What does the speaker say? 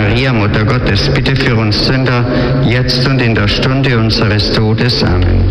Maria, Mutter Gottes, bitte für uns Sünder, jetzt und in der Stunde unseres Todes. Amen.